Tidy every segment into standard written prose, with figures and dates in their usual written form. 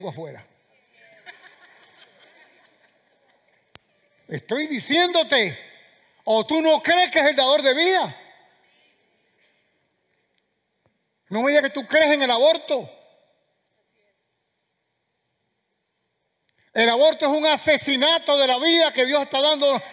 afuera. Estoy diciéndote, o tú no crees que es el dador de vida. No me digas que tú crees en el aborto. El aborto es un asesinato de la vida que Dios está dando.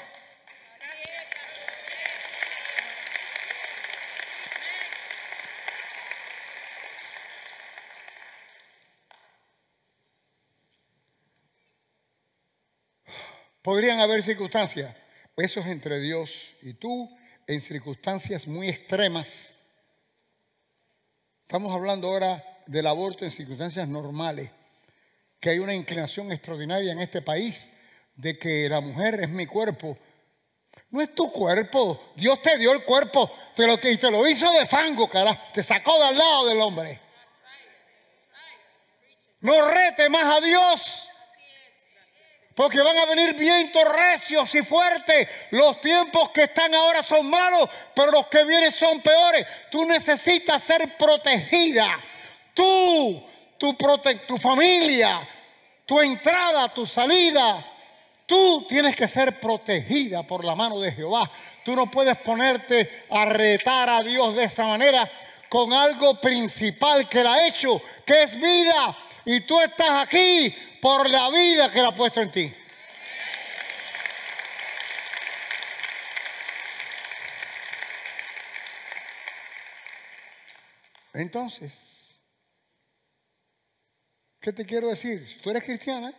Podrían haber circunstancias. Eso es entre Dios y tú, en circunstancias muy extremas. Estamos hablando ahora del aborto en circunstancias normales, que hay una inclinación extraordinaria en este país de que la mujer es mi cuerpo. No es tu cuerpo. Dios te dio el cuerpo y te lo hizo de fango, carajo. Te sacó de al lado del hombre. No rete más a Dios. Porque van a venir vientos recios y fuertes. Los tiempos que están ahora son malos, pero los que vienen son peores. Tú necesitas ser protegida. Tú, tu familia, tu entrada, tu salida. Tú tienes que ser protegida por la mano de Jehová. Tú no puedes ponerte a retar a Dios de esa manera con algo principal que Él ha hecho, que es vida. Y tú estás aquí por la vida que Él ha puesto en ti. Entonces, ¿qué te quiero decir? Si tú eres cristiana,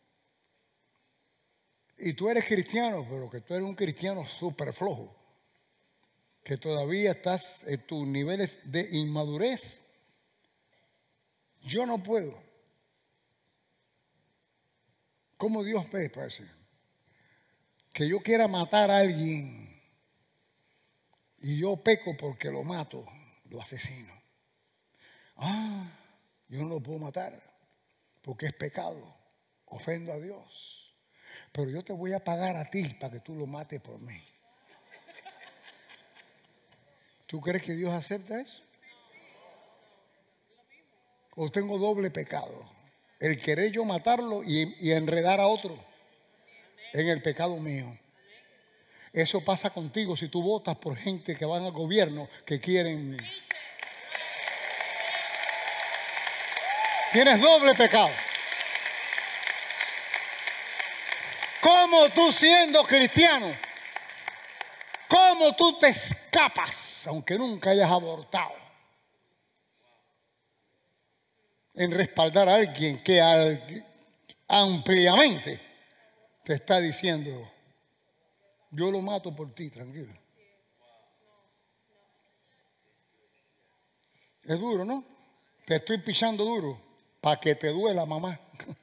y tú eres cristiano, pero que tú eres un cristiano súper flojo, que todavía estás en tus niveles de inmadurez, yo no puedo. ¿Cómo Dios ve, parece? Que yo quiera matar a alguien y yo peco porque lo mato, lo asesino. Yo no lo puedo matar porque es pecado, ofendo a Dios. Pero yo te voy a pagar a ti para que tú lo mates por mí. ¿Tú crees que Dios acepta eso? ¿O tengo doble pecado? El querer yo matarlo y enredar a otro en el pecado mío. Eso pasa contigo si tú votas por gente que van al gobierno que quieren. Tienes doble pecado. ¿Cómo tú siendo cristiano? ¿Cómo tú te escapas, aunque nunca hayas abortado, en respaldar a alguien que ampliamente te está diciendo, yo lo mato por ti, tranquilo? Es duro, ¿no? Te estoy pichando duro para que te duela, mamá.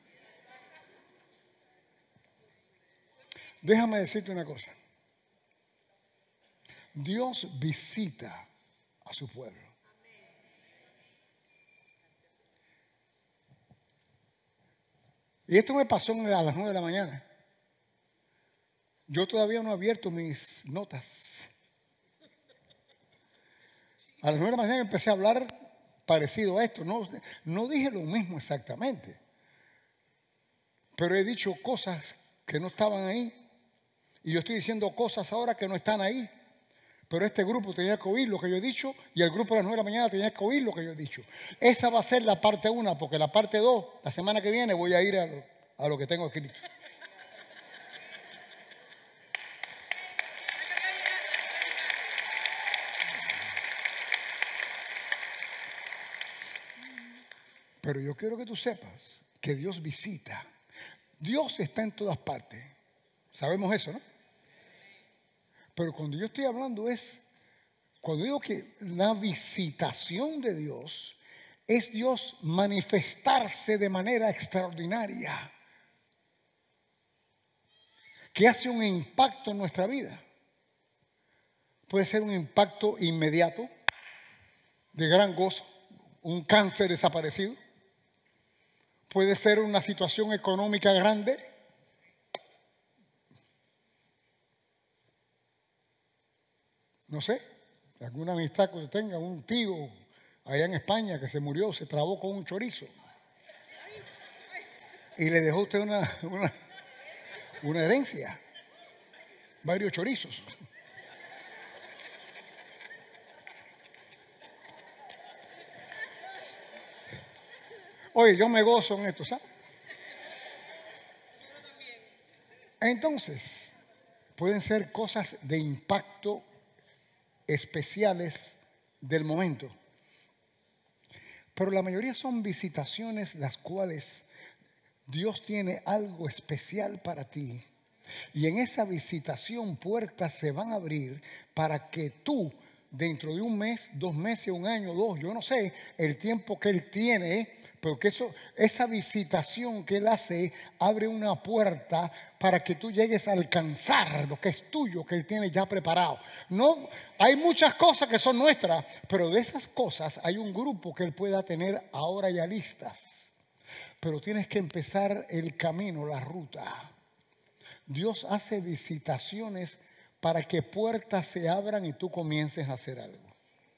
Déjame decirte una cosa. Dios visita a su pueblo. Y esto me pasó a las 9 de la mañana. Yo todavía no he abierto mis notas. A las 9 de la mañana empecé a hablar parecido a esto. No dije lo mismo exactamente. Pero he dicho cosas que no estaban ahí. Y yo estoy diciendo cosas ahora que no están ahí. Pero este grupo tenía que oír lo que yo he dicho y el grupo de las 9 de la mañana tenía que oír lo que yo he dicho. Esa va a ser la parte 1, porque la parte 2, la semana que viene, voy a ir a lo que tengo escrito. Pero yo quiero que tú sepas que Dios visita. Dios está en todas partes. Sabemos eso, ¿no? Pero cuando yo estoy hablando cuando digo que la visitación de Dios es Dios manifestarse de manera extraordinaria, que hace un impacto en nuestra vida. Puede ser un impacto inmediato, de gran gozo, un cáncer desaparecido. Puede ser una situación económica grande. No sé, alguna amistad que tenga, un tío allá en España que se murió, se trabó con un chorizo. Y le dejó usted una herencia. Varios chorizos. Oye, yo me gozo en esto, ¿sabes? Entonces, pueden ser cosas de impacto especiales del momento. Pero la mayoría son visitaciones las cuales Dios tiene algo especial para ti. Y en esa visitación puertas se van a abrir para que tú, dentro de un mes, 2 meses, 1 año, 2, yo no sé, el tiempo que Él tiene, porque esa visitación que Él hace abre una puerta para que tú llegues a alcanzar lo que es tuyo, que Él tiene ya preparado. No, hay muchas cosas que son nuestras, pero de esas cosas hay un grupo que Él pueda tener ahora ya listas. Pero tienes que empezar el camino, la ruta. Dios hace visitaciones para que puertas se abran y tú comiences a hacer algo.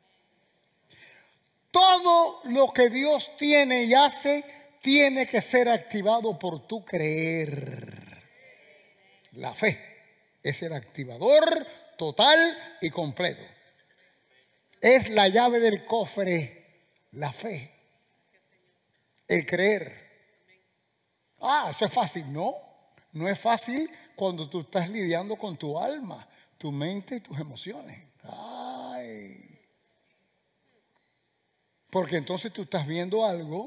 Todo lo que Dios tiene y hace tiene que ser activado por tu creer. La fe es el activador total y completo. Es la llave del cofre, la fe, el creer. Eso es fácil. No es fácil cuando tú estás lidiando con tu alma, tu mente y tus emociones. Porque entonces tú estás viendo algo,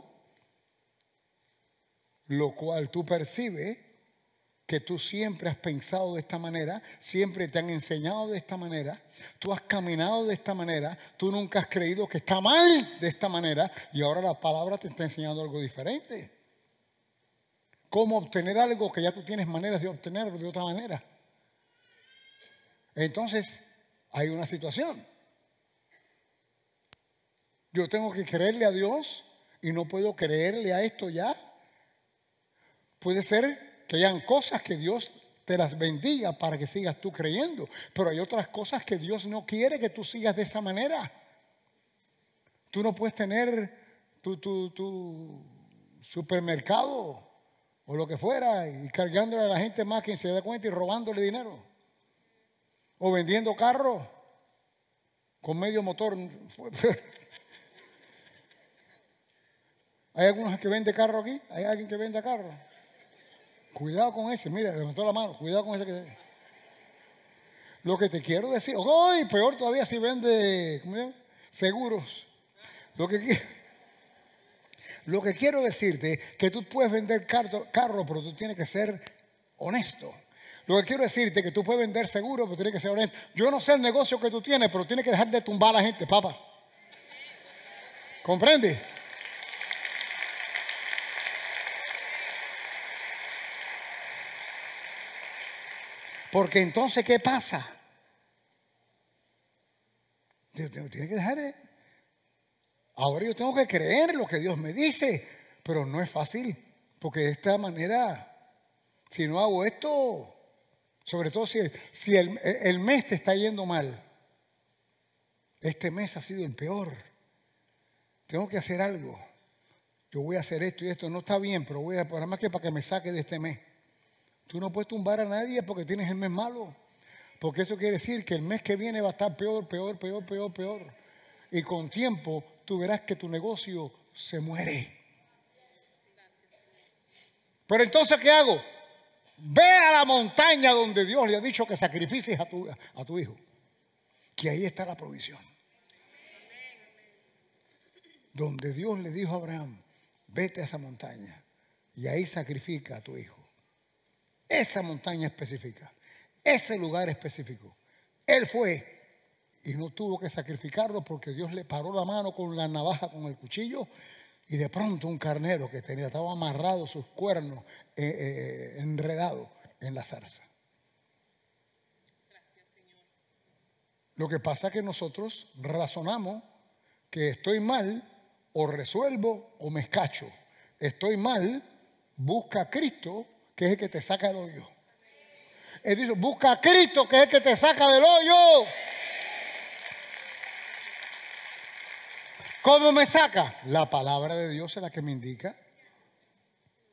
lo cual tú percibes que tú siempre has pensado de esta manera, siempre te han enseñado de esta manera, tú has caminado de esta manera, tú nunca has creído que está mal de esta manera y ahora la palabra te está enseñando algo diferente. Cómo obtener algo que ya tú tienes maneras de obtenerlo de otra manera. Entonces, hay una situación. Yo tengo que creerle a Dios y no puedo creerle a esto ya. Puede ser que hayan cosas que Dios te las bendiga para que sigas tú creyendo, pero hay otras cosas que Dios no quiere que tú sigas de esa manera. Tú no puedes tener tu supermercado o lo que fuera y cargándole a la gente más que se da cuenta y robándole dinero. O vendiendo carros con medio motor. ¿Hay algunos que venden carro aquí? ¿Hay alguien que vende carro? Cuidado con ese, mira, levantó la mano, cuidado con ese que... Lo que te quiero decir, peor todavía si vende seguros. Lo que quiero decirte que tú puedes vender carro, pero tú tienes que ser honesto. Lo que quiero decirte que tú puedes vender seguro, pero tienes que ser honesto. Yo no sé el negocio que tú tienes, pero tienes que dejar de tumbar a la gente, papá. ¿Comprende? Porque entonces, ¿qué pasa? Tienes que dejar. Ahora yo tengo que creer lo que Dios me dice, pero no es fácil, porque de esta manera, si no hago esto, sobre todo si el mes te está yendo mal, este mes ha sido el peor, tengo que hacer algo. Yo voy a hacer esto y esto, no está bien, pero voy a, para más que para que me saque de este mes. Tú no puedes tumbar a nadie porque tienes el mes malo. Porque eso quiere decir que el mes que viene va a estar peor. Y con tiempo tú verás que tu negocio se muere. Pero entonces, ¿qué hago? Ve a la montaña donde Dios le ha dicho que sacrifices a tu hijo. Que ahí está la provisión. Donde Dios le dijo a Abraham, vete a esa montaña y ahí sacrifica a tu hijo. Esa montaña específica, ese lugar específico. Él fue y no tuvo que sacrificarlo porque Dios le paró la mano con la navaja, con el cuchillo, y de pronto un carnero que estaba amarrado, sus cuernos enredado en la zarza. Gracias, Señor. Lo que pasa es que nosotros razonamos que estoy mal, o resuelvo o me escacho. Estoy mal, busca a Cristo, que es el que te saca del hoyo. Él dice, busca a Cristo, que es el que te saca del hoyo. ¿Cómo me saca? La palabra de Dios es la que me indica.